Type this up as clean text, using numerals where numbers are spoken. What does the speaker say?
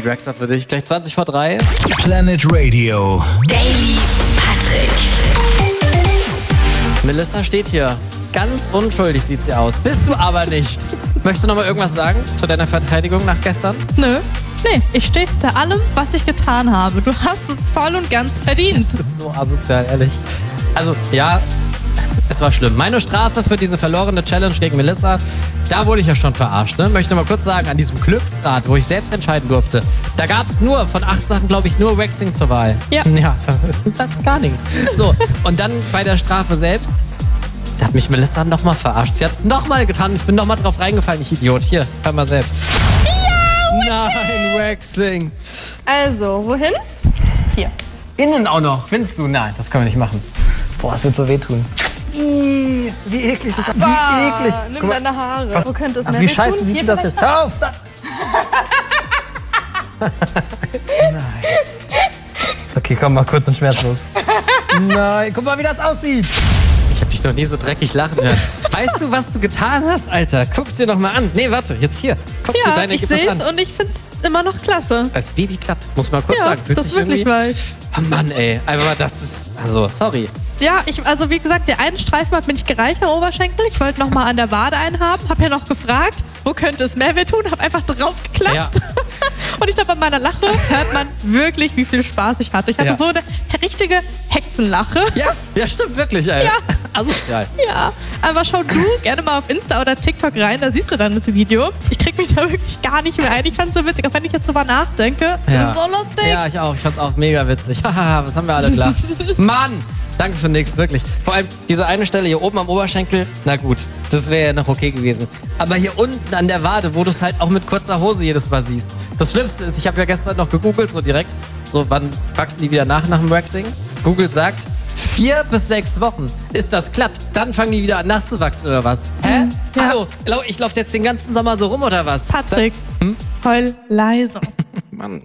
Waxer für dich. Gleich 20 vor 3. Planet Radio. Daily Patrick. Melissa steht hier. Ganz unschuldig sieht sie aus. Bist du aber nicht. Möchtest du noch mal irgendwas sagen zu deiner Verteidigung nach gestern? Nö. Nee, ich stehe hinter allem, was ich getan habe. Du hast es voll und ganz verdient. Das ist so asozial, ehrlich. Also, ja, es war schlimm. Meine Strafe für diese verlorene Challenge gegen Melissa, da wurde ich ja schon verarscht. Ne? Möchte mal kurz sagen, an diesem Glücksrad, wo ich selbst entscheiden durfte, da gab es nur, von 8 Sachen, glaube ich, nur Waxing zur Wahl. Ja. Ja, sagst gar nichts. So, und dann bei der Strafe selbst, da hat mich Melissa nochmal verarscht. Sie hat es nochmal getan und ich bin nochmal drauf reingefallen, ich Idiot. Hier, hör mal selbst. Ja, Nein, Waxing. Also, wohin? Hier. Innen auch noch. Findest du? Nein, das können wir nicht machen. Boah, es wird so wehtun. Wie eklig das ist. Wie eklig. Nimm Guck mal, deine Haare. Wo könnte es mehr wie wehtun? scheiße sieht Hier das jetzt? vielleicht Hör auf! Nein. Okay, komm mal kurz und schmerzlos. Nein, guck mal, wie das aussieht. Ich hab dich noch nie so dreckig lachen hören. Weißt du, was du getan hast, Alter? Guck's dir noch mal an. Nee, warte, jetzt hier. Guck dir Ja, deine ich Ergebnisse sehe es an. und ich finde es immer noch klasse. Das Baby glatt, muss man kurz Ja, sagen. Fühlt das sich ist wirklich irgendwie... weich. Oh Mann, ey. Aber das ist... Also, sorry. Ja, also wie gesagt, der einen Streifen hat mir nicht gereicht am Oberschenkel. Ich wollte noch mal an der Wade einen haben. Hab ja noch gefragt, wo könnte es mehr wehtun. Hab einfach drauf geklatscht. Ja. Und ich glaube, bei meiner Lache hört man wirklich, wie viel Spaß ich hatte. Ich hatte Ja. so eine richtige Hexenlache. Ja, stimmt wirklich, ey. Ja. Asozial. Ja, aber schau du gerne mal auf Insta oder TikTok rein, da siehst du dann das Video. Ich krieg mich da wirklich gar nicht mehr ein. Ich fand's so witzig, auch wenn ich jetzt drüber nachdenke. Ja. Das ist so lustig. Ja, ich auch. Ich fand's auch mega witzig. Haha, was haben wir alle gelacht. Mann! Danke für nix, wirklich. Vor allem diese eine Stelle hier oben am Oberschenkel, na gut, das wäre ja noch okay gewesen. Aber hier unten an der Wade, wo du es halt auch mit kurzer Hose jedes Mal siehst. Das Schlimmste ist, ich habe ja gestern noch gegoogelt, so direkt, so wann wachsen die wieder nach dem Waxing? Google sagt, 4 bis 6 Wochen ist das glatt. Dann fangen die wieder an nachzuwachsen oder was? Hä? Ja. Hallo, ich laufe jetzt den ganzen Sommer so rum oder was? Patrick, heul leise. Mann.